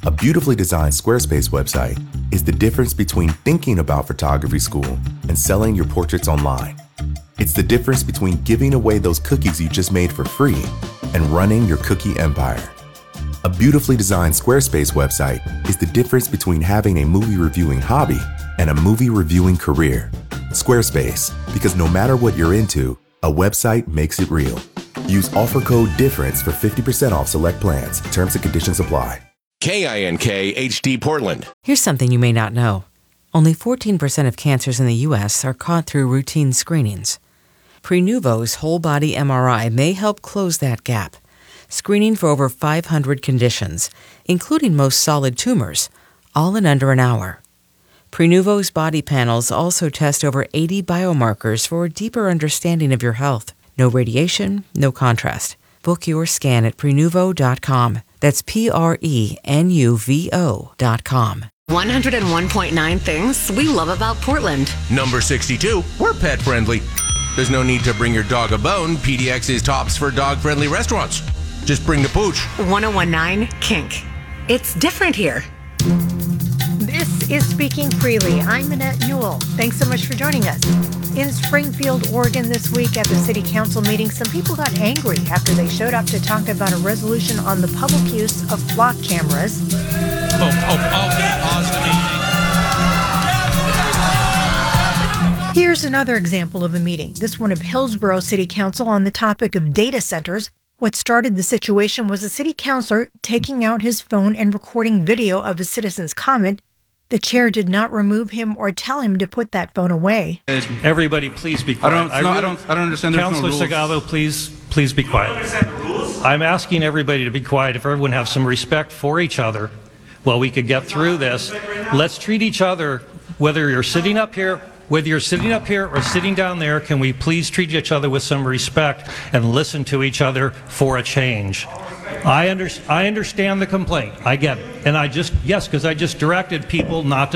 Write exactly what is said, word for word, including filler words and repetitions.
A beautifully designed Squarespace website is the difference between thinking about photography school and selling your portraits online. It's the difference between giving away those cookies you just made for free and running your cookie empire. A beautifully designed Squarespace website is the difference between having a movie reviewing hobby and a movie reviewing career. Squarespace, because no matter what you're into, a website makes it real. Use offer code DIFFERENCE for fifty percent off select plans. Terms and conditions apply. K I N K H D Portland. Here's something you may not know. Only fourteen percent of cancers in the U S are caught through routine screenings. Prenuvo's whole body M R I may help close that gap, screening for over five hundred conditions, including most solid tumors, all in under an hour. Prenuvo's body panels also test over eighty biomarkers for a deeper understanding of your health. No radiation, no contrast. Book your scan at prenuvo dot com. That's P R E N U V O dot com. one oh one point nine things we love about Portland. Number sixty-two, we're pet friendly. There's no need to bring your dog a bone. P D X is tops for dog-friendly restaurants. Just bring the pooch. one oh one point nine Kink. It's different here. This is Speaking Freely. I'm Minette Newell. Thanks so much for joining us. In Springfield, Oregon this week at the city council meeting, some people got angry after they showed up to talk about a resolution on the public use of flock cameras. Oh, oh, okay, pause the meeting. Here's another example of a meeting, this one of Hillsborough City Council on the topic of data centers. What started the situation was a city councilor taking out his phone and recording video of a citizen's comment. The chair did not remove him or tell him to put that phone away. Everybody, please be quiet. I don't, no, really, I don't, I don't understand. Councilor no Salgado, please, please be quiet. I'm asking everybody to be quiet. If everyone have some respect for each other, well, we could get through this. Let's treat each other, whether you're sitting up here, whether you're sitting up here or sitting down there, can we please treat each other with some respect and listen to each other for a change? I, under, I understand the complaint. I get it. And I just, yes, because I just directed people not to